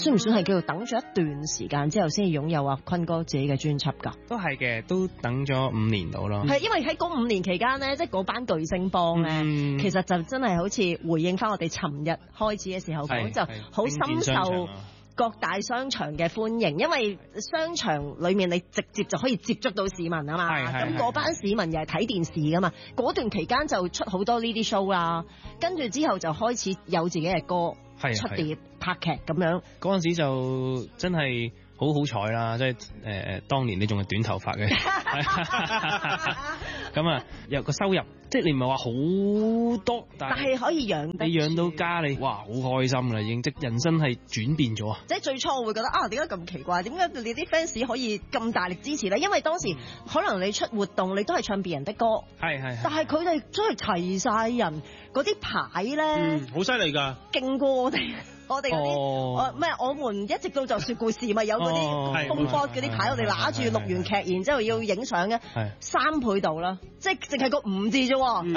算唔算係叫做等咗一段時間之後先至擁有阿坤哥自己嘅專輯㗎？ 都係嘅，都等咗5年到咯。 係因為喺嗰5年期間咧，即係嗰班巨星幫咧，其實就真係好似回應翻我哋尋日開始嘅時候講，就好深受各大商場嘅歡迎，因為商場裏面你直接就可以接觸到市民啊嘛，咁嗰班市民又係睇電視噶嘛，嗰段期間就出好多呢啲 show 啦，跟住之後就開始有自己嘅歌出碟拍劇咁樣。 嗰陣時就真係好好彩啦，即係當年你仲係短頭髮嘅，咁啊有個收入，即係你唔係話好多，但係可以養得，你養到家你哇好開心啦，已經即人生係轉變咗。即係最初我會覺得啊，點解咁奇怪？點解你啲 fans 可以咁大力支持咧？因為當時可能你出活動你都係唱別人的歌，但係佢哋真係齊晒人，嗰啲牌咧， 好犀利㗎， 勁過我哋。我哋嗰啲咩？我們一直都就說故事，咪有嗰啲風波嗰啲牌，我哋揦住錄完劇，然之後要影相嘅，3倍度啦，即係淨係個5字啫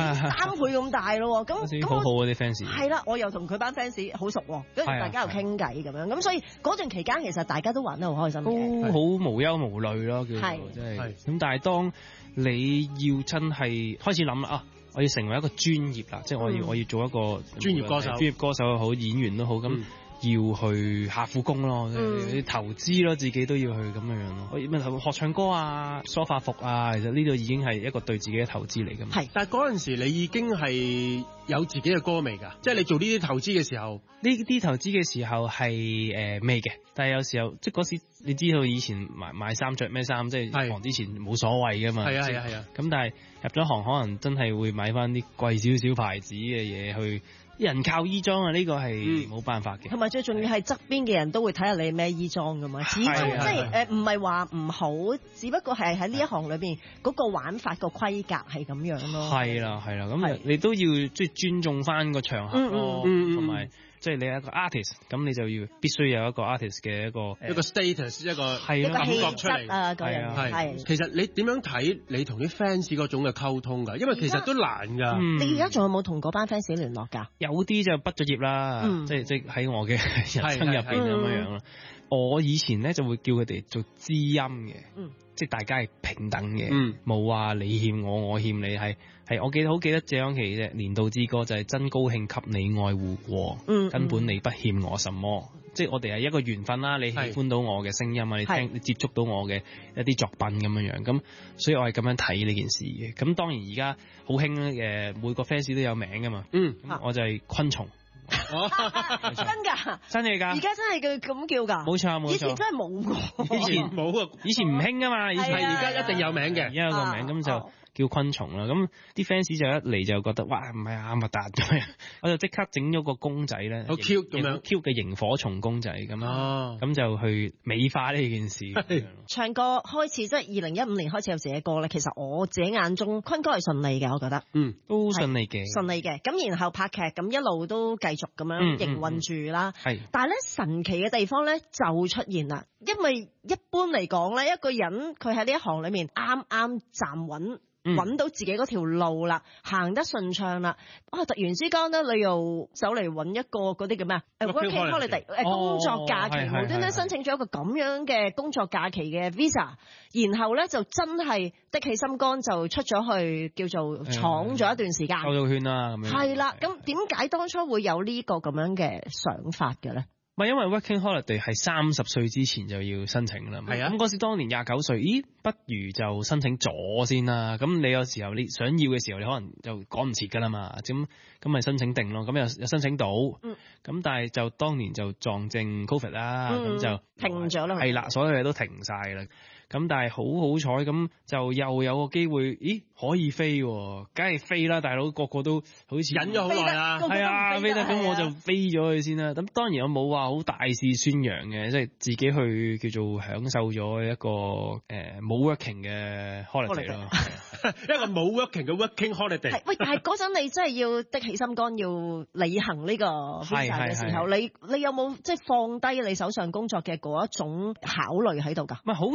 ，3倍咁大咯，咁好好嗰啲 fans。 係啦，我又同佢班 fans 好熟，跟住大家又傾偈咁樣，咁所以嗰段期間其實大家都玩得好開心嘅， 都好無憂無慮咯，叫做真係。咁但係當你要真係開始諗啦啊！我要成為一個專業啦，即係我要做一個專業歌手又好，演員都好，咁要去下苦功咯，投資咯，自己都要去咁樣咯。學唱歌啊，梳化服啊，其實呢度已經係一個對自己嘅投資嚟㗎嘛。 係，但係嗰陣時你已經係有自己嘅歌未㗎？即係你做呢啲投資嘅時候， 呢啲投資嘅時候係未嘅，但係有時候即係嗰時你知道以前買衫着咩衫，即係入行之前冇所謂㗎嘛。係啊。咁但係入咗行可能真係會買翻啲貴少少牌子嘅嘢去。人靠衣裝啊，呢個係冇辦法嘅。同埋最重要係側邊嘅人都會睇下你咩衣裝噶嘛。始終即係唔係話唔好，只不過係喺呢一行裏邊嗰個玩法個規格係咁樣咯。係啦，咁你都要即係尊重翻個場合咯，同埋即係你係一個 artist，咁你就要必須有一個 artist 嘅一個 status， 一個感覺出嚟啊。係。 其實你點樣睇你同啲 fans 嗰種嘅溝通㗎？因為其實都難㗎。 你而家仲有冇同嗰班 fans 聯絡㗎？ 有啲就畢咗業啦，即係喺我嘅人生入邊咁樣咯。我以前咧就會叫佢哋做知音嘅，即係大家係平等嘅，冇話你欠我，我欠你，係我好記得謝安琪嘅年度之歌就係真高興給你愛護過，根本你不欠我什麼，即係我哋係一個緣分啦。你喜歡到我嘅聲音啊，你接觸到我嘅一啲作品咁樣樣，咁所以我係咁樣睇呢件事嘅。咁當然而家好興嘅，每個 fans 都有名噶嘛，我就係昆蟲。真嘅㗎，而家真係咁叫㗎，冇錯，以前真係冇過，以前唔興㗎嘛，以前而家一定有名嘅， 而家有個名咁就叫昆蟲啦。咁啲 fans 就一嚟就覺得哇唔係啊核突咁樣，我就即刻整咗個公仔咧，好 cute 咁樣 cute 嘅螢火蟲公仔咁樣，咁就去美化呢件事。 唱歌開始即係2015年開始有自己歌咧，其實我自己眼中坤哥係順利嘅，我覺得， 都順利嘅， 順利嘅。咁然後拍劇咁一路都繼續咁樣營運住啦，但係咧神奇嘅地方咧就出現啦，因為一般嚟講咧，一個人佢喺呢一行裏面啱啱站穩。揾到自己嗰條路啦，行得順暢啦。突然之間咧，你又走嚟揾一個嗰啲叫咩？Working holiday 工作假期，無端端申請咗一個咁樣嘅工作假期嘅 visa，然後咧就真係的起心肝就出咗去叫做闖咗一段時間， 兜咗圈啦咁樣。 係啦，咁點解當初會有呢個咁樣嘅想法嘅咧？ 因為 Working Holiday 係30歲之前就要申請啦。係啊，咁嗰時當年29歲，不如就申請咗先啦。咁你有時候你想要嘅時候，你可能就趕唔切噶啦嘛。咁咪申請定咯。咁又申請到，咁但係就當年就撞正 Covid 啦，咁就停咗啦。係啦，所有嘢都停晒啦。咁但係好彩，咁就又有個機會，可以飛，梗係飛啦，大佬個個都好似忍咗好耐啦， 係啊，飛得咁我就飛咗佢先啦。咁當然我冇話好大肆宣揚嘅，即係自己去叫做享受咗一個冇 working 嘅 holiday 咯， 一個冇 working 嘅 working holiday。 喂，但係嗰陣你真係要的起心肝要履行呢個 visa 嘅時候，你有冇即係放低你手上工作嘅嗰一種考慮喺度㗎？ 唔係好彩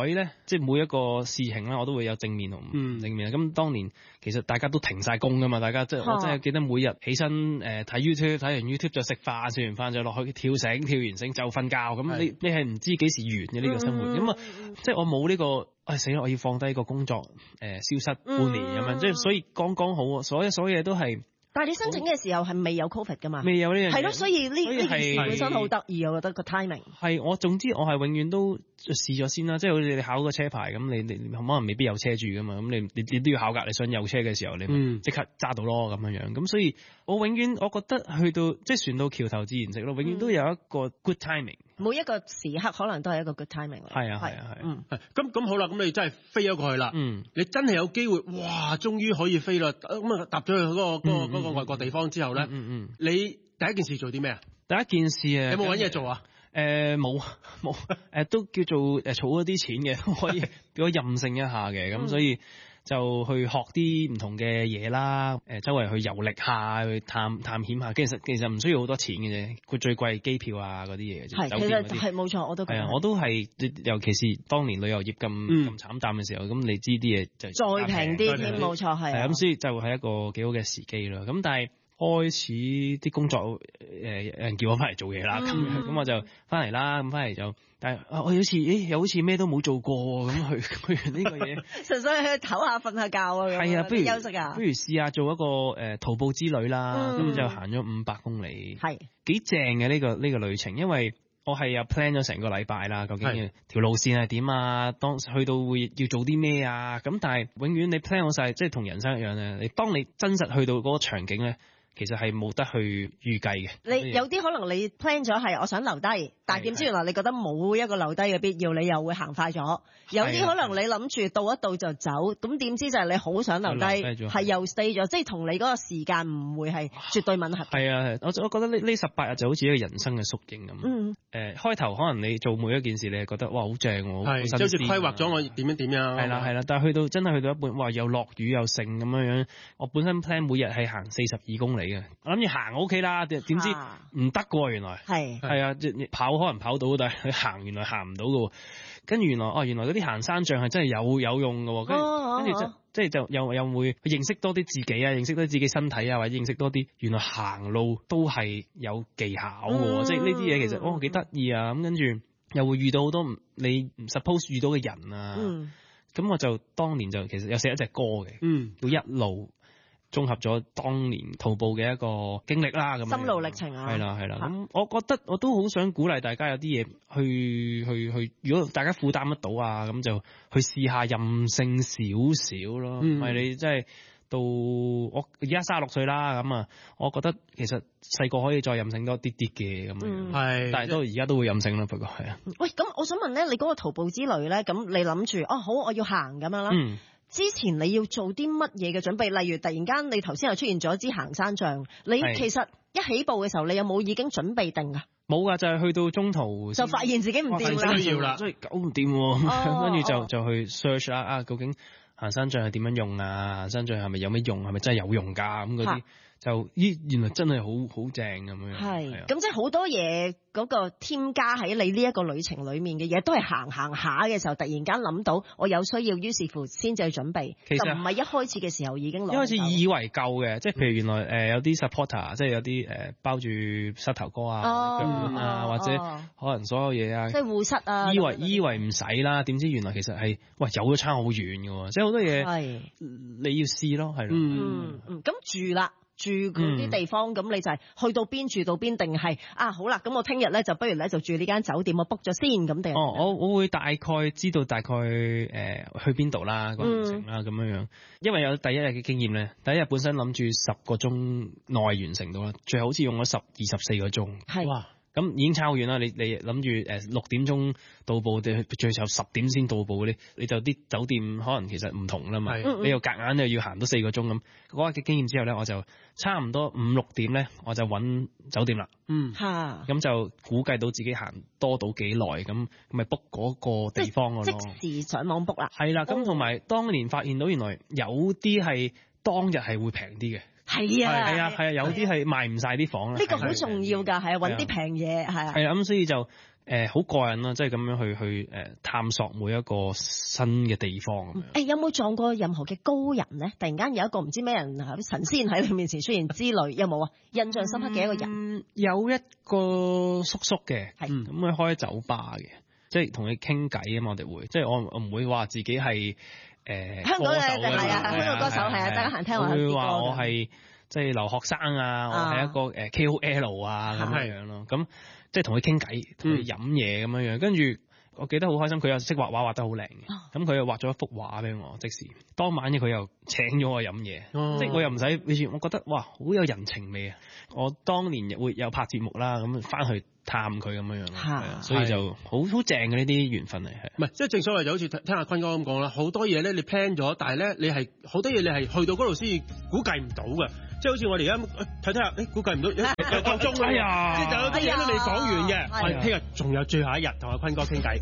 咧，即係每一個事情咧，我都會有正面同唔正面。咁當年其實大家都停晒工噶嘛，大家即係我真係記得每日起身睇 YouTube， 睇完 YouTube 就食飯，食完飯就落去跳繩，跳完繩就瞓覺。咁你係唔知幾時完嘅呢個生活。咁啊，即係我冇呢個死啦！我要放低個工作消失半年咁樣，即係所以剛剛好，所有嘢都係。 但係你申請嘅時候係未有 Covid 噶嘛？ 未有呢樣嘢。 係咯，所以呢件事本身好得意，我覺得個 timing。係總之我係永遠都試咗先啦，即係好似你考個車牌咁，你可能未必有車住噶嘛，咁你都要考㗎。你想有車嘅時候，你即刻揸到咯咁樣。咁所以我永遠我覺得去到即係船到橋頭自然直咯，永遠都有一個 good timing。 每一個時刻可能都係一個 good timing。 係啊。 咁好啦，咁你真係飛咗過去啦。你真係有機會，哇！終於可以飛啦。咁啊，踏咗去嗰個外國地方之後咧，你第一件事做啲咩啊？ 第一件事有冇揾嘢做啊？ 冇都叫做儲咗啲錢嘅，可以俾我任性一下嘅。咁所以就去學啲唔同嘅嘢啦，周圍去遊歷下，去探險下。其實唔需要好多錢嘅啫，佢最貴機票啊嗰啲嘢嘅啫。 係，其實係冇錯，我都係我都係，尤其是當年旅遊業咁慘淡嘅時候，咁你知啲嘢就再平啲添，冇錯係。 咁所以就係一個幾好嘅時機啦。咁但係開始啲工作，有人叫我翻嚟做嘢啦，咁我就翻嚟啦。咁翻嚟就，但係我又好似咩都冇做過咁去完呢個嘢， 純粹去唞下瞓下覺啊。係啊，不如休息啊。 不如試下做一個徒步之旅啦。咁就行咗500公里，係幾正嘅呢個旅程，因為我係有 plan 咗成個禮拜啦。究竟條路線係點啊？當去到會要做啲咩啊？咁但係永遠你 plan 好晒，即係同人生一樣咧。你當你真實去到嗰個場景咧，其實係冇得去預計嘅。你有啲可能你 plan 咗係我想留低，但係點知原來你覺得冇一個留低嘅必要，你又會行快咗。有啲可能你諗住到一到就走，咁點知就係你好想留低，係又 stay 咗，即係同你嗰個時間唔會係絕對吻合。 係啊，我覺得呢18日就好似一個人生嘅縮影咁。開頭可能你做每一件事，你係覺得哇好正喎，好新鮮， 就好似規劃咗我點樣點樣。 係啦，但係真係去到一半，哇又落雨又剩咁樣。我本身 plan 每日係行42公里嘅，我諗住行 OK 啦，點知唔得㗎喎，原來係啊，跑可能跑到，但係行原來行唔到㗎喎。跟住原來嗰啲行山杖係真係有用㗎喎。跟住即係就又會認識多啲自己啊，認識多啲自己身體啊，或者認識多啲原來行路都係有技巧㗎喎。即係呢啲嘢其實幾得意啊。咁跟住又會遇到好多你唔 suppose 遇到嘅人啊。咁我就當年就其實有寫一隻歌嘅，叫一路。綜合咗當年徒步嘅一個經歷啦，咁心路歷程啊， 係啦。咁我覺得我都好想鼓勵大家有啲嘢去，如果大家負擔得到啊，咁就去試下任性少少咯。唔係你真係到我而家36歲啦，咁啊，我覺得其實細個可以再任性多啲嘅咁樣，但係都而家都會任性啦，不過係啊。 喂，咁我想問咧，你嗰個徒步之旅咧，咁你諗住好，我要行咁樣啦。之前你要做啲乜嘢嘅準備？例如突然間你頭先又出現咗支行山杖，你其實一起步嘅時候，你有冇已經準備定啊？ 冇㗎，就係去到中途就發現自己唔掂啦， 所以搞唔掂喎。跟住就去 search 啦，究竟行山杖係點樣用啊？行山杖係咪有咩用？係咪真係有用㗎？咁嗰啲就原來真係好正咁樣。 係，咁即係好多嘢嗰個添加喺你呢一個旅程裡面嘅嘢，都係行下嘅時候，突然間諗到我有需要，於是乎先至去準備。其實就唔係一開始嘅時候已經攞。一開始以為夠嘅，即係譬如原來有啲 supporter，即係有啲包住膝頭哥啊、腳腕啊，或者可能所有嘢啊， 即係護膝啊。 以為唔使啦，點知原來其實係有咗差好遠嘅喎，即係好多嘢你要試咯，係咯。 咁住啦。住嗰啲地方，咁你就係去到邊住到邊，定係好啦，咁我聽日咧就不如咧就住呢間酒店，我 book 咗先咁定？ 我會大概知道大概去邊度啦，個行程啦咁樣，因為有第一日嘅經驗咧，第一日本身諗住10個鐘內完成到啦，最後好似用咗24個鐘。 係哇！咁已經差好遠啦！你諗住6點鐘到埗，最後10點先到埗嗰啲，你就啲酒店可能其實唔同啦嘛。你又夾硬又要行多4個鐘咁。嗰日嘅經驗之後咧，我就差唔多5、6點咧，我就揾酒店啦。咁就估計到自己行多到幾耐，咁咪 book 嗰個地方咯。 即時上網 book 啦。 係啦，咁同埋當年發現到原來有啲係當日係會平啲嘅。 係啊， 有啲係賣唔晒啲房啦。 呢個好重要㗎，係揾啲平嘢，係啊。 係啊，咁所以就好過癮啦，即係咁樣去探索每一個新嘅地方咁樣。 有冇撞過任何嘅高人咧？突然間有一個唔知咩人神仙喺你面前出現之類，有冇啊？印象深刻嘅一個人？ 有一個叔叔嘅，咁佢開酒吧嘅，即係同佢傾偈啊嘛，我哋會，即係我唔會話自己係香港嘅係啊，香港歌手係啊，大家行聽我啲歌。 會話我係即係留學生啊，我係一個KOL 啊咁樣咯，咁。即係同佢傾偈，同佢飲嘢咁樣樣，跟住我記得好開心，佢又識畫畫，畫得好靚嘅，咁佢又畫咗一幅畫俾我，即時當晚佢又請咗我飲嘢，即係我又唔使，我覺得哇好有人情味啊！我當年會有拍節目啦，咁翻去探佢咁樣樣，所以就好正嘅呢啲緣分嚟，係。唔係，即係正所謂就好似聽阿坤哥咁講啦，好多嘢咧你 plan 咗，但係咧你係好多嘢你係去到嗰度先估計唔到嘅。即係好似我哋而家睇下，估計唔到又夠鐘啦，即係有啲嘢都未講完嘅。我哋聽日仲有最後一日同阿坤哥傾偈。